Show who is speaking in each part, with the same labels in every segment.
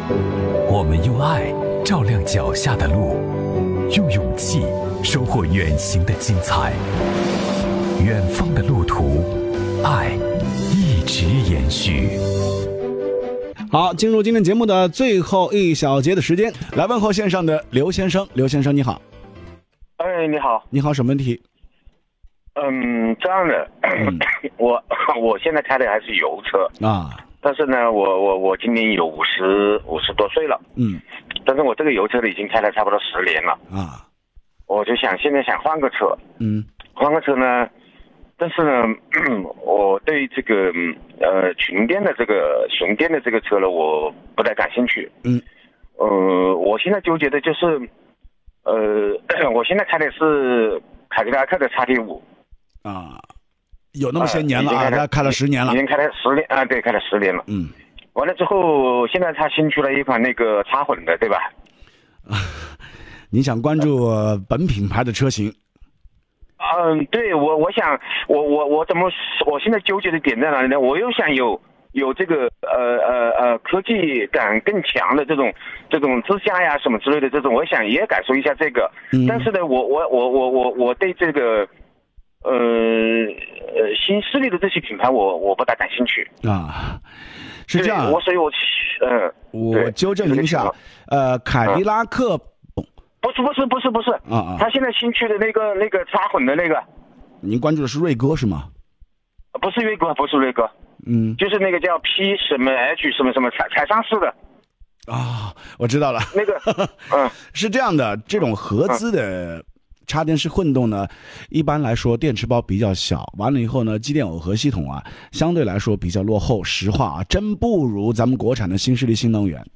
Speaker 1: 我们用爱照亮脚下的路，用勇气收获远行的精彩。远方的路途，爱一直延续。
Speaker 2: 好，进入今天节目的最后一小节的时间，来问候线上的刘先生。刘先生你好。
Speaker 3: 哎，你好。
Speaker 2: 你好，什么问题？
Speaker 3: 这样的，我现在开的还是油车
Speaker 2: 啊，
Speaker 3: 但是呢，我今年有50多岁了，但是我这个油车呢已经开了差不多10年了啊，我就现在想换个车，换个车呢，但是呢，我对这个纯电的这个纯电的这个车呢，我不太感兴趣，我现在纠结的就是，我现在开的是凯迪拉克的 XT5。
Speaker 2: 啊，有那么些年了啊，他开了10年了，
Speaker 3: 已经开了10年啊，对，开了10年了。完了之后，现在他新出了一款那个插混的，对吧？
Speaker 2: 你想关注本品牌的车型？
Speaker 3: 对，我想，我现在纠结的点在哪里呢？我又想有这个科技感更强的这种支架呀什么之类的这种，我想也感受一下这个。但是呢，我对这个。新势力的这些品牌我不大感兴趣
Speaker 2: 啊，是这样。
Speaker 3: 所以
Speaker 2: 我纠正一下，凯迪拉克
Speaker 3: 不是啊，他现在新出的那个插混的那个，
Speaker 2: 您关注的是锐歌是吗？
Speaker 3: 不是锐歌，就是那个叫 P 什么 H 什么什么才上市的
Speaker 2: 啊，我知道了，
Speaker 3: 那个
Speaker 2: 是这样的，这种合资的。插电式混动呢，一般来说电池包比较小，完了以后呢，机电耦合系统啊，相对来说比较落后。实话啊，真不如咱们国产的新势力新能源。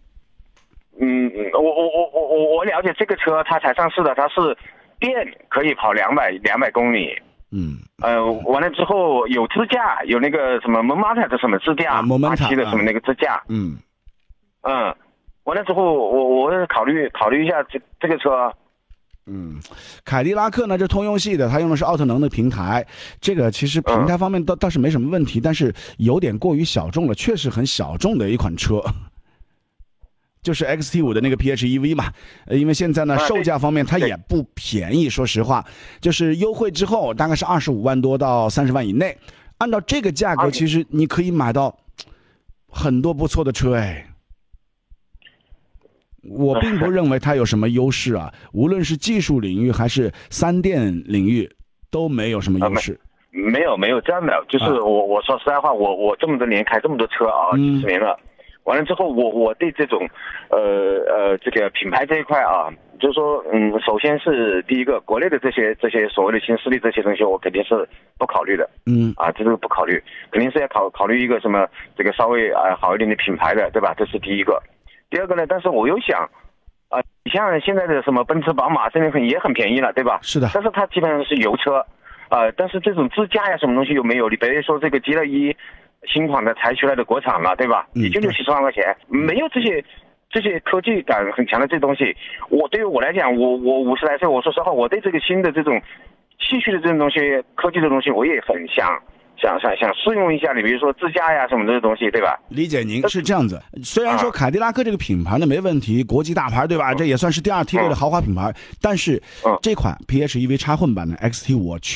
Speaker 3: 我了解这个车，它才上市的，它是电可以跑200公里。完了之后有支架，有那个什么蒙马塔的什么支架，87的什么那个支架。完了之后我考虑一下这个车。
Speaker 2: 凯迪拉克呢，这通用系的，它用的是奥特能的平台，这个其实平台方面倒是没什么问题，但是有点过于小众了，确实很小众的一款车，就是 XT5 的那个 PHEV 嘛，因为现在呢售价方面它也不便宜，说实话，就是优惠之后大概是25万多到30万以内，按照这个价格，其实你可以买到很多不错的车哎。我并不认为它有什么优势啊，无论是技术领域还是3电领域都没有什么优势。
Speaker 3: 没有这样的，就是我说实在话，我这么多年开这么多车啊，几10年了，完了之后我对这种这个品牌这一块啊，就是说首先是第一个，国内的这些所谓的新势力这些东西，我肯定是不考虑的。这个不考虑，肯定是要考虑一个什么这个稍微好一点的品牌的，对吧？这是第一个。第二个呢，但是我又想，你像现在的什么奔驰、宝马，这边也很便宜了，对吧？
Speaker 2: 是的。
Speaker 3: 但是它基本上是油车，但是这种支架呀，什么东西有没有？你比如说这个GL1新款的才出来的国产了，对吧？也就60-70万块钱，没有这些科技感很强的这东西。对于我来讲，我50来岁，我说实话，我对这个新的这种继续的这种东西，科技的东西，我也很想试用一下，你比如说支架呀什么的东西，对吧？
Speaker 2: 理解您是这样子。虽然说凯迪拉克这个品牌呢没问题，国际大牌对吧？这也算是第2梯队的豪华品牌，但是这款 PHEV 插混版的 XT5